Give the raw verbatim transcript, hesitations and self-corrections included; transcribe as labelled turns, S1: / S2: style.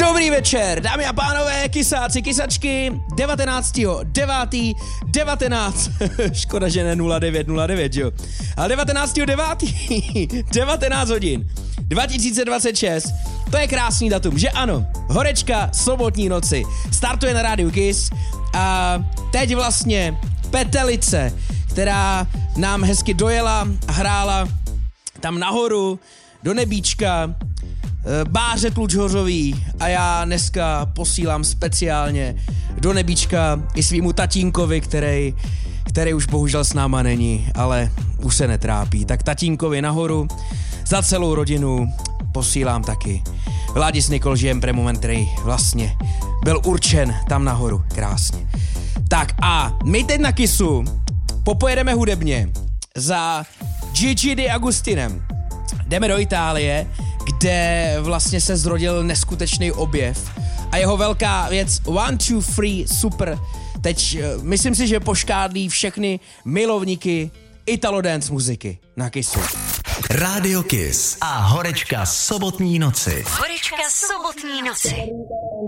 S1: Dobrý večer, dámy a pánové, kysáci, kysačky, devatenáctého devátého devatenáct, škoda, že ne nula devět nula devět, jo, ale devatenáctého devátého devatenáct hodin, dva tisíce dvacet šest, to je krásný datum, že ano, horečka sobotní noci, startuje na rádiu Kiss a teď vlastně Petelice, která nám hezky dojela a hrála tam nahoru, do nebíčka, Báře Tlučhořový a já dneska posílám speciálně do nebíčka i svýmu tatínkovi, který, který už bohužel s náma není, ale už se netrápí. Tak tatínkovi nahoru, za celou rodinu posílám taky Vladis Nikol, žijem pre moment, který vlastně byl určen tam nahoru, krásně. Tak a my teď na Kissu popojedeme hudebně za Gigi D'Agostinem. Jdeme do Itálie, kde vlastně se zrodil neskutečný objev a jeho velká věc One, Two, Three, super. Teď myslím si, že poškádlí všechny milovníky Italo dance muziky na Kissu.
S2: Rádio Kiss a horečka sobotní noci.
S3: Horečka sobotní noci.